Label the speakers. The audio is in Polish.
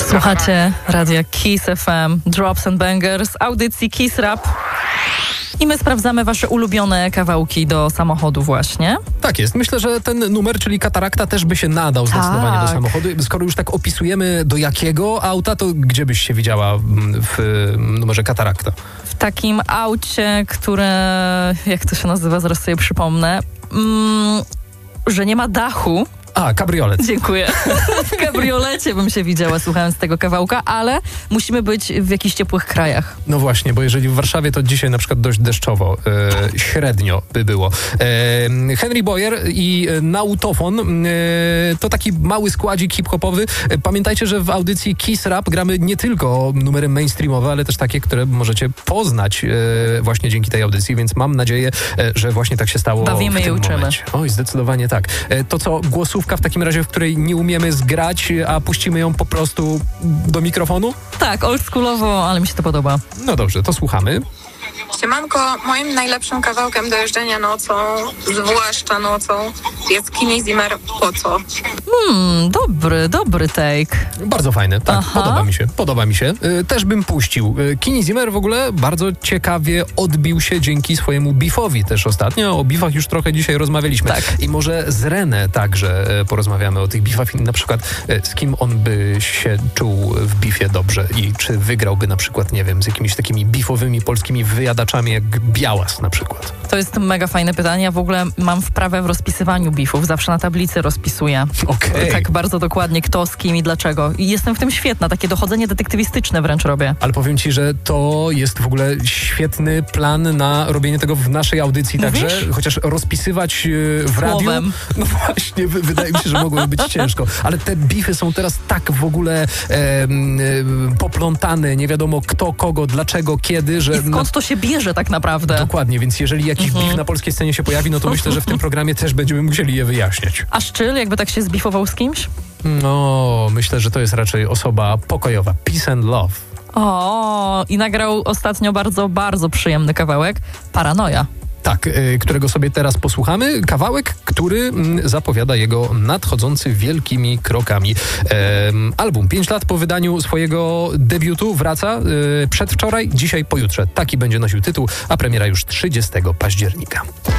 Speaker 1: Słuchacie Radia Kiss FM, Drops and Bangers, audycji Kiss Rap. I my sprawdzamy wasze ulubione kawałki do samochodu właśnie.
Speaker 2: Tak jest. Myślę, że ten numer, czyli Katarakta, też by się nadał zdecydowanie do samochodu. Skoro już tak opisujemy do jakiego auta, to gdzie byś się widziała w numerze Katarakta?
Speaker 1: W takim aucie, które... Jak to się nazywa? Zaraz sobie przypomnę. Że nie ma dachu.
Speaker 2: Kabriolet.
Speaker 1: Dziękuję. W kabriolecie bym się widziała słuchając tego kawałka, ale musimy być w jakichś ciepłych krajach.
Speaker 2: No właśnie, bo jeżeli w Warszawie, to dzisiaj na przykład dość deszczowo. Średnio by było. Henry Boyer i Nautofon to taki mały składzik hip-hopowy. Pamiętajcie, że w audycji Kiss Rap gramy nie tylko numery mainstreamowe, ale też takie, które możecie poznać właśnie dzięki tej audycji, więc mam nadzieję, że właśnie tak się stało.
Speaker 1: Bawimy i uczymy.
Speaker 2: Momencie. Oj, zdecydowanie tak. To co, głosówka w takim razie, w której nie umiemy zgrać, a puścimy ją po prostu do mikrofonu?
Speaker 1: Tak, oldschoolowo, ale mi się to podoba.
Speaker 2: No dobrze, to słuchamy.
Speaker 3: Siemanko, moim najlepszym kawałkiem do jeżdżenia nocą, zwłaszcza nocą, jest Kenny Zimmer Po co?
Speaker 1: Dobry take.
Speaker 2: Bardzo fajny, tak, podoba mi się. Też bym puścił. Kenny Zimmer w ogóle bardzo ciekawie odbił się dzięki swojemu beefowi też ostatnio. O beefach już trochę dzisiaj rozmawialiśmy.
Speaker 1: Tak.
Speaker 2: I może z René także porozmawiamy o tych beefach. Na przykład z kim on by się czuł w beefie dobrze i czy wygrałby na przykład, nie wiem, z jakimiś takimi beefowymi polskimi wyjadaczami jak Białas na przykład.
Speaker 1: To jest mega fajne pytanie. Ja w ogóle mam wprawę w rozpisywaniu beefów. Zawsze na tablicy rozpisuję.
Speaker 2: Okej.
Speaker 1: Tak bardzo dokładnie kto, z kim i dlaczego. I jestem w tym świetna. Takie dochodzenie detektywistyczne wręcz robię.
Speaker 2: Ale powiem ci, że to jest w ogóle świetny plan na robienie tego w naszej audycji.
Speaker 1: Mówisz?
Speaker 2: Także chociaż rozpisywać w radiu.
Speaker 1: Słowem.
Speaker 2: No właśnie, wydaje mi się, że mogłoby być ciężko. Ale te beefy są teraz tak w ogóle poplątane. Nie wiadomo kto, kogo, dlaczego, kiedy. Że
Speaker 1: I skąd to się bierze tak naprawdę?
Speaker 2: Dokładnie, więc jeżeli jakiś beef na polskiej scenie się pojawi, no to myślę, że w tym programie też będziemy musieli je wyjaśniać.
Speaker 1: A Szczyl jakby tak się zbifował z kimś?
Speaker 2: No, myślę, że to jest raczej osoba pokojowa. Peace and love.
Speaker 1: I nagrał ostatnio bardzo, bardzo przyjemny kawałek. Paranoja.
Speaker 2: Tak, którego sobie teraz posłuchamy. Kawałek, który zapowiada jego nadchodzący wielkimi krokami. Album 5 lat po wydaniu swojego debiutu wraca przedwczoraj, dzisiaj, pojutrze. Taki będzie nosił tytuł, a premiera już 30 października.